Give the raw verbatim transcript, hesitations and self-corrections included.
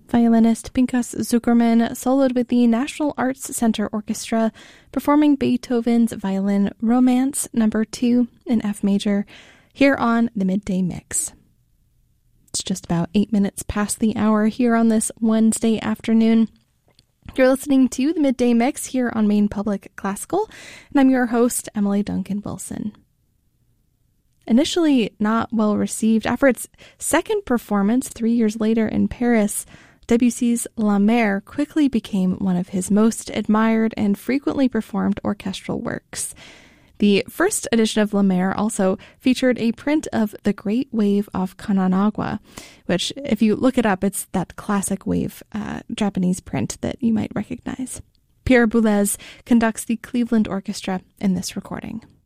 Violinist Pinchas Zukerman soloed with the National Arts Center Orchestra, performing Beethoven's Violin Romance number two in F major, here on the Midday Mix. It's just about eight minutes past the hour here on this Wednesday afternoon. You're listening to the Midday Mix here on Maine Public Classical, and I'm your host, Emily Duncan Wilson. Initially not well received, after its second performance three years later in Paris, Debussy's La Mer quickly became one of his most admired and frequently performed orchestral works. The first edition of La Mer also featured a print of The Great Wave of Kananagua, which, if you look it up, it's that classic wave uh, Japanese print that you might recognize. Pierre Boulez conducts the Cleveland Orchestra in this recording.